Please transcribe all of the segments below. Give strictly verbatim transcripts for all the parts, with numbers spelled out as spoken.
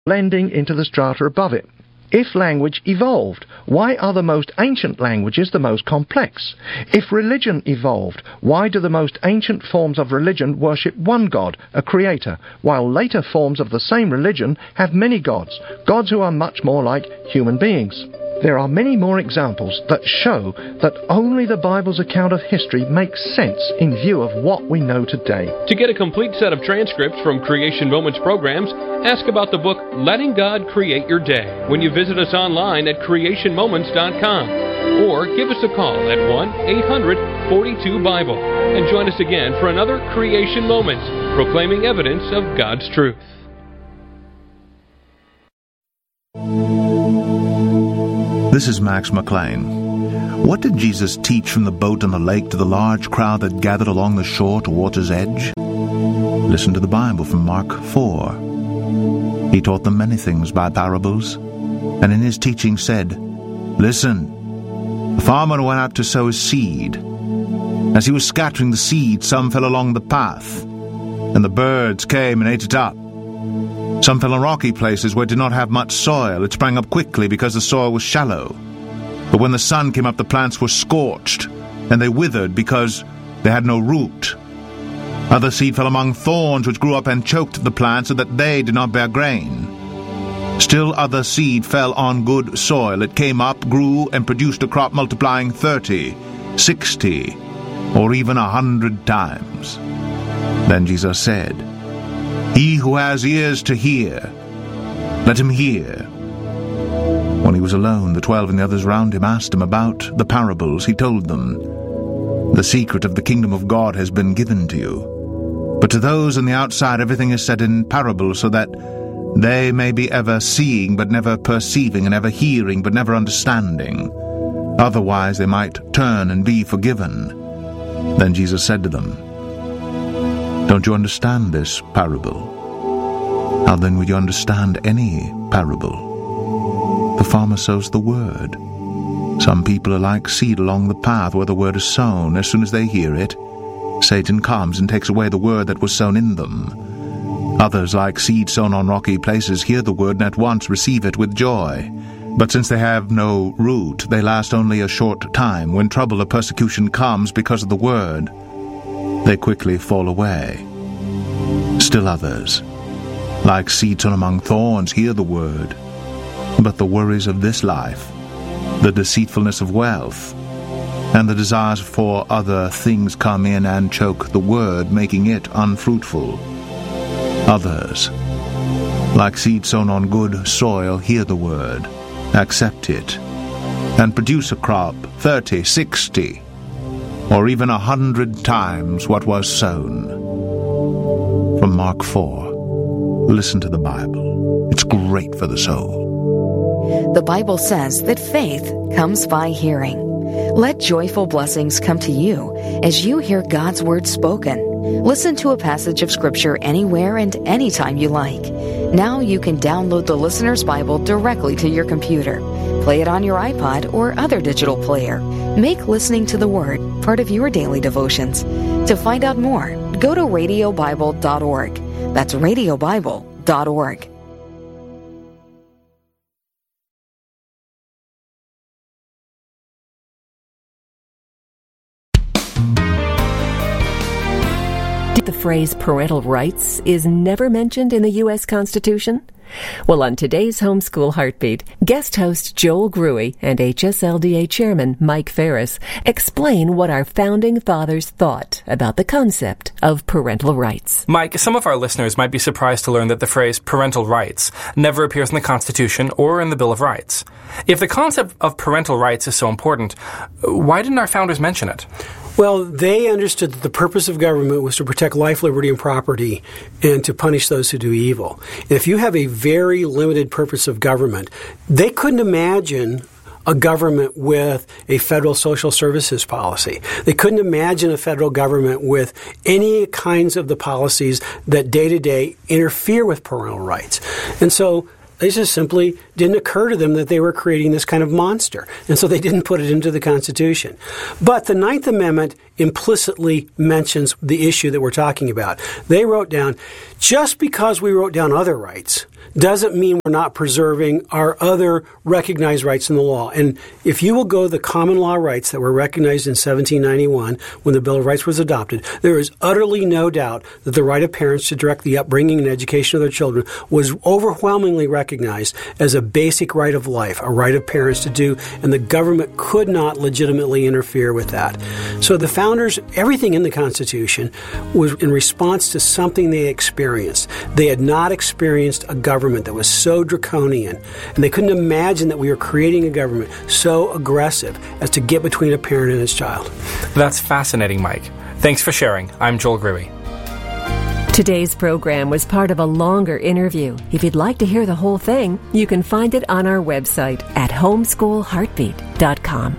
blending into the strata above it. If language evolved, why are the most ancient languages the most complex? If religion evolved, why do the most ancient forms of religion worship one God, a creator, while later forms of the same religion have many gods, gods who are much more like human beings? There are many more examples that show that only the Bible's account of history makes sense in view of what we know today. To get a complete set of transcripts from Creation Moments programs, ask about the book Letting God Create Your Day when you visit us online at creation moments dot com, or give us a call at one eight hundred forty-two Bible and join us again for another Creation Moments, proclaiming evidence of God's truth. This is Max McLean. What did Jesus teach from the boat on the lake to the large crowd that gathered along the shore to water's edge? Listen to the Bible from Mark four. He taught them many things by parables, and in his teaching said, Listen, the farmer went out to sow his seed. As he was scattering the seed, some fell along the path, and the birds came and ate it up. Some fell on rocky places where it did not have much soil. It sprang up quickly because the soil was shallow. But when the sun came up, the plants were scorched, and they withered because they had no root. Other seed fell among thorns, which grew up and choked the plants so that they did not bear grain. Still other seed fell on good soil. It came up, grew, and produced a crop multiplying thirty, sixty, or even a hundred times. Then Jesus said, He who has ears to hear, let him hear. When he was alone, the twelve and the others round him asked him about the parables. He told them, The secret of the kingdom of God has been given to you. But to those on the outside everything is said in parables, so that they may be ever seeing but never perceiving, and ever hearing but never understanding. Otherwise they might turn and be forgiven. Then Jesus said to them, Don't you understand this parable? How then would you understand any parable? The farmer sows the word. Some people are like seed along the path where the word is sown. As soon as they hear it, Satan comes and takes away the word that was sown in them. Others, like seed sown on rocky places, hear the word and at once receive it with joy. But since they have no root, they last only a short time. When trouble or persecution comes because of the word, they quickly fall away. Still others, like seed sown among thorns, hear the word, but the worries of this life, the deceitfulness of wealth, and the desires for other things come in and choke the word, making it unfruitful. Others, like seed sown on good soil, hear the word, accept it, and produce a crop thirty, sixty, or even a hundred times what was sown. From Mark four. Listen to the Bible. It's great for the soul. The Bible says that faith comes by hearing. Let joyful blessings come to you as you hear God's word spoken. Listen to a passage of Scripture anywhere and anytime you like. Now you can download the Listener's Bible directly to your computer. Play it on your iPod or other digital player. Make listening to the Word part of your daily devotions. To find out more, go to radio bible dot org. That's radio bible dot org. The phrase parental rights is never mentioned in the U S Constitution? Well, on today's Homeschool Heartbeat, guest host Joel Gruey and H S L D A Chairman Mike Ferris explain what our founding fathers thought about the concept of parental rights. Mike, some of our listeners might be surprised to learn that the phrase parental rights never appears in the Constitution or in the Bill of Rights. If the concept of parental rights is so important, why didn't our founders mention it? Well, they understood that the purpose of government was to protect life, liberty, and property, and to punish those who do evil. And if you have a very limited purpose of government, they couldn't imagine a government with a federal social services policy. They couldn't imagine a federal government with any kinds of the policies that day-to-day interfere with parental rights. And so they just simply didn't occur to them that they were creating this kind of monster. And so they didn't put it into the Constitution. But the Ninth Amendment implicitly mentions the issue that we're talking about. They wrote down, just because we wrote down other rights doesn't mean we're not preserving our other recognized rights in the law. And if you will go to the common law rights that were recognized in seventeen ninety-one when the Bill of Rights was adopted, there is utterly no doubt that the right of parents to direct the upbringing and education of their children was overwhelmingly recognized as a basic right of life, a right of parents to do, and the government could not legitimately interfere with that. So the founders, everything in the Constitution was in response to something they experienced. They had not experienced a government that was so draconian, and they couldn't imagine that we were creating a government so aggressive as to get between a parent and his child. That's fascinating, Mike. Thanks for sharing. I'm Joel Gruey. Today's program was part of a longer interview. If you'd like to hear the whole thing, you can find it on our website at homeschool heartbeat dot com.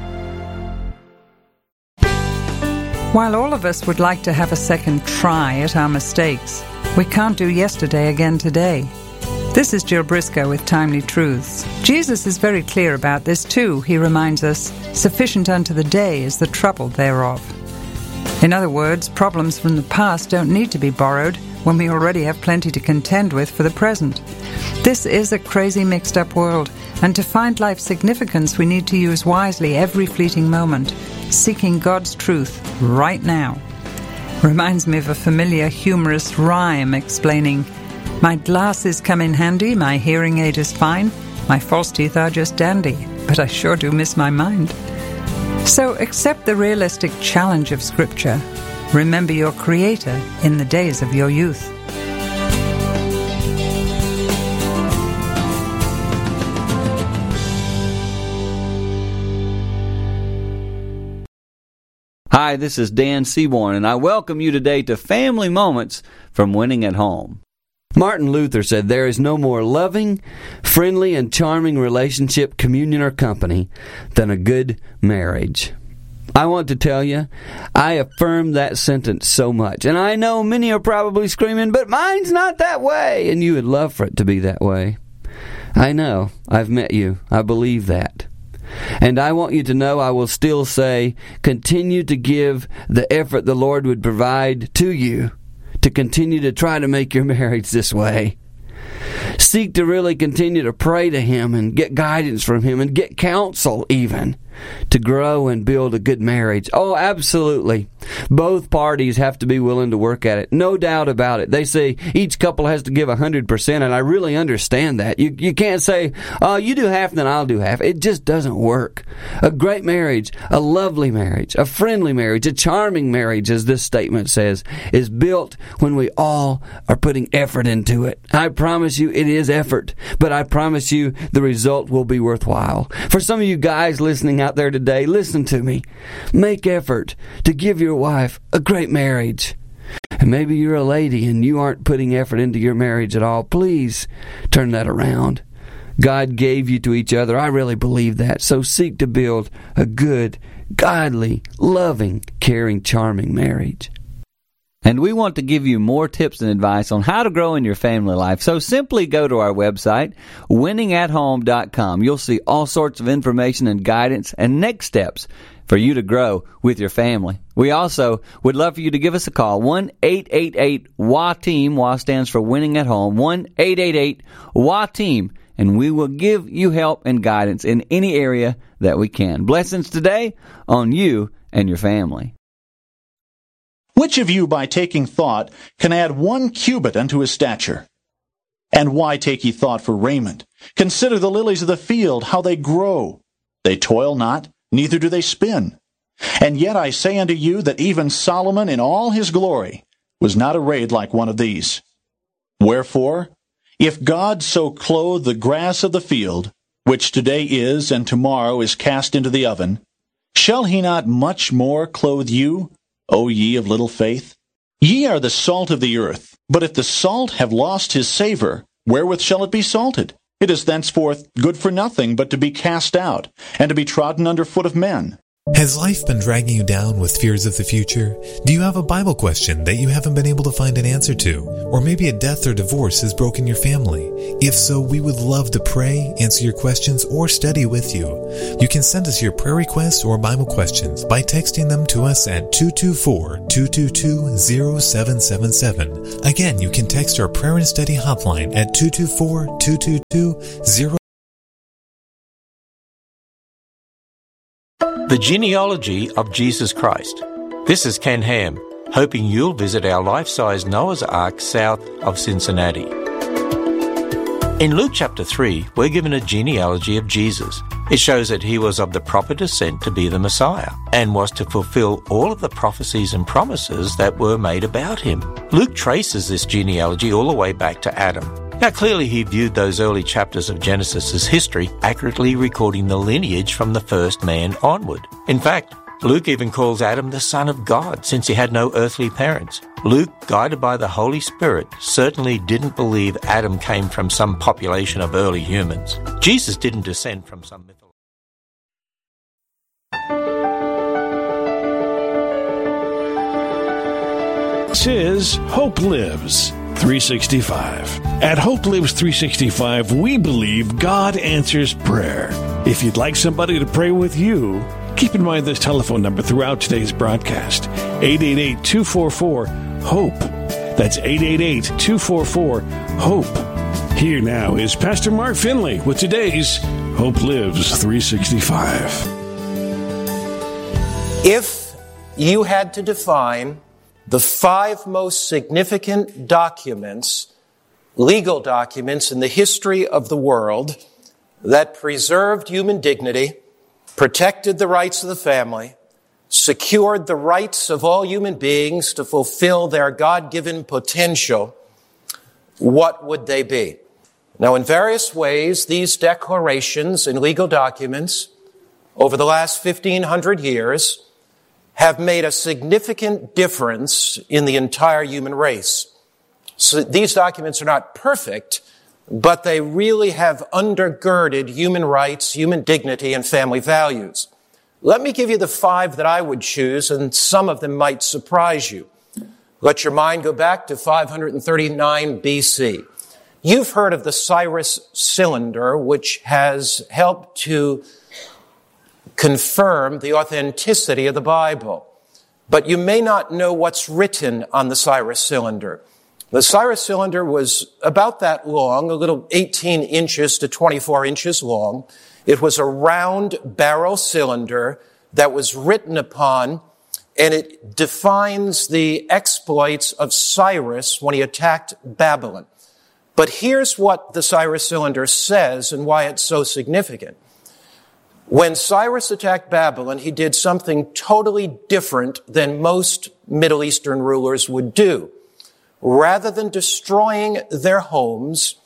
While all of us would like to have a second try at our mistakes, we can't do yesterday again today. This is Jill Briscoe with Timely Truths. Jesus is very clear about this too. He reminds us, "Sufficient unto the day is the trouble thereof." In other words, problems from the past don't need to be borrowed when we already have plenty to contend with for the present. This is a crazy mixed-up world, and to find life's significance we need to use wisely every fleeting moment, seeking God's truth right now. Reminds me of a familiar humorous rhyme explaining, "My glasses come in handy, my hearing aid is fine, my false teeth are just dandy, but I sure do miss my mind." So accept the realistic challenge of Scripture. Remember your Creator in the days of your youth. Hi, this is Dan Seaborn, and I welcome you today to Family Moments from Winning at Home. Martin Luther said there is no more loving, friendly, and charming relationship, communion, or company than a good marriage. I want to tell you, I affirm that sentence so much, and I know many are probably screaming, "But mine's not that way," and you would love for it to be that way. I know. I've met you. I believe that. And I want you to know I will still say, continue to give the effort the Lord would provide to you to continue to try to make your marriage this way. Seek to really continue to pray to Him and get guidance from Him and get counsel even to grow and build a good marriage. Oh, absolutely. Both parties have to be willing to work at it. No doubt about it. They say each couple has to give one hundred percent, and I really understand that. You you can't say, oh, you do half, then I'll do half. It just doesn't work. A great marriage, a lovely marriage, a friendly marriage, a charming marriage, as this statement says, is built when we all are putting effort into it. I promise you it is effort, but I promise you the result will be worthwhile. For some of you guys listening out there today, listen to me. Make effort to give your wife a great marriage. And maybe you're a lady and you aren't putting effort into your marriage at all. Please turn that around. God gave you to each other. I really believe that. So seek to build a good, godly, loving, caring, charming marriage. And we want to give you more tips and advice on how to grow in your family life. So simply go to our website, winning at home dot com. You'll see all sorts of information and guidance and next steps for you to grow with your family. We also would love for you to give us a call, one eight eight eight W A TEAM. W A stands for Winning at Home, one eight eight eight W A TEAM. And we will give you help and guidance in any area that we can. Blessings today on you and your family. Which of you, by taking thought, can add one cubit unto his stature? And why take ye thought for raiment? Consider the lilies of the field, how they grow. They toil not, neither do they spin. And yet I say unto you that even Solomon in all his glory was not arrayed like one of these. Wherefore, if God so clothe the grass of the field, which today is and tomorrow is cast into the oven, shall he not much more clothe you, O ye of little faith? Ye are the salt of the earth. But if the salt have lost his savor, wherewith shall it be salted? It is thenceforth good for nothing but to be cast out, and to be trodden under foot of men. Has life been dragging you down with fears of the future? Do you have a Bible question that you haven't been able to find an answer to? Or maybe a death or divorce has broken your family? If so, we would love to pray, answer your questions, or study with you. You can send us your prayer requests or Bible questions by texting them to us at two two four, two two two, zero seven seven seven. Again, you can text our prayer and study hotline at two two four, two two two, zero. The Genealogy of Jesus Christ. This is Ken Ham, hoping you'll visit our life-size Noah's Ark south of Cincinnati. In Luke chapter three, we're given a genealogy of Jesus. It shows that he was of the proper descent to be the Messiah and was to fulfill all of the prophecies and promises that were made about him. Luke traces this genealogy all the way back to Adam. Now, clearly he viewed those early chapters of Genesis as history, accurately recording the lineage from the first man onward. In fact, Luke even calls Adam the son of God, since he had no earthly parents. Luke, guided by the Holy Spirit, certainly didn't believe Adam came from some population of early humans. Jesus didn't descend from some mythology. This is Hope Lives three sixty-five. At Hope Lives three sixty-five, we believe God answers prayer. If you'd like somebody to pray with you, keep in mind this telephone number throughout today's broadcast, eight eight eight, two four four, HOPE. That's eight eight eight, two four four, HOPE. Here now is Pastor Mark Finley with today's Hope Lives three sixty-five. If you had to define the five most significant documents, legal documents in the history of the world that preserved human dignity, protected the rights of the family, secured the rights of all human beings to fulfill their God-given potential, what would they be? Now, in various ways, these declarations and legal documents over the last fifteen hundred years have made a significant difference in the entire human race. So these documents are not perfect, but they really have undergirded human rights, human dignity, and family values. Let me give you the five that I would choose, and some of them might surprise you. Let your mind go back to five hundred thirty-nine B C. You've heard of the Cyrus Cylinder, which has helped to confirm the authenticity of the Bible. But you may not know what's written on the Cyrus Cylinder. The Cyrus Cylinder was about that long, a little eighteen inches to twenty-four inches long. It was a round barrel cylinder that was written upon, and it defines the exploits of Cyrus when he attacked Babylon. But here's what the Cyrus Cylinder says and why it's so significant. When Cyrus attacked Babylon, he did something totally different than most Middle Eastern rulers would do. Rather than destroying their homes,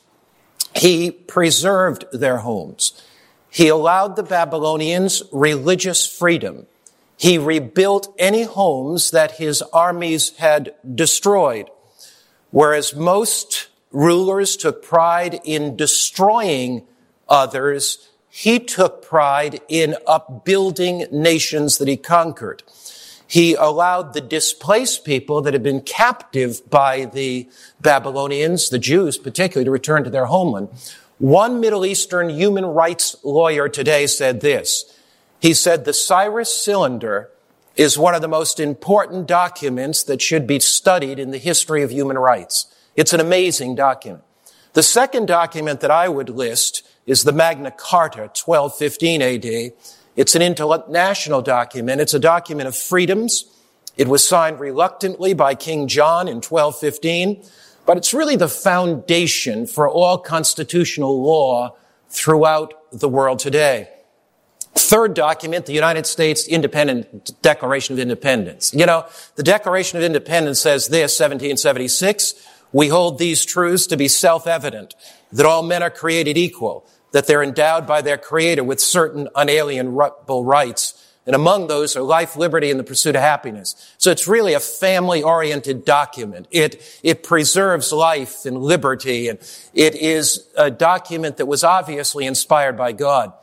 he preserved their homes. He allowed the Babylonians religious freedom. He rebuilt any homes that his armies had destroyed. Whereas most rulers took pride in destroying others, he took pride in upbuilding nations that he conquered. He allowed the displaced people that had been captive by the Babylonians, the Jews particularly, to return to their homeland. One Middle Eastern human rights lawyer today said this. He said, the Cyrus Cylinder is one of the most important documents that should be studied in the history of human rights. It's an amazing document. The second document that I would list is the Magna Carta, twelve fifteen A D. It's an international document. It's a document of freedoms. It was signed reluctantly by King John in twelve fifteen, but it's really the foundation for all constitutional law throughout the world today. Third document, the United States Independent Declaration of Independence. You know, the Declaration of Independence says this, seventeen seventy-six, we hold these truths to be self-evident, that all men are created equal, that they're endowed by their Creator with certain unalienable rights, and among those are life, liberty, and the pursuit of happiness. So it's really a family-oriented document. It, it preserves life and liberty, and it is a document that was obviously inspired by God.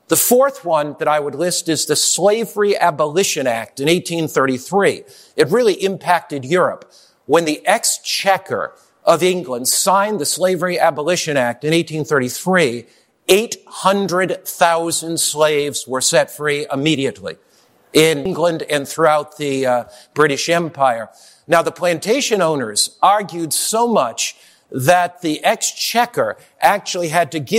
The fourth one that I would list is the Slavery Abolition Act in eighteen thirty-three. It really impacted Europe. When the Exchequer of England signed the Slavery Abolition Act in eighteen thirty-three, eight hundred thousand slaves were set free immediately in England and throughout the uh, British Empire. Now, the plantation owners argued so much that the Exchequer actually had to give